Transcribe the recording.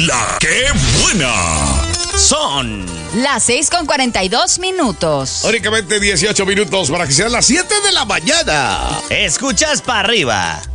La que buena. Son las 6:42. Únicamente 18 minutos para que sean las 7 de la mañana. Escuchas para arriba.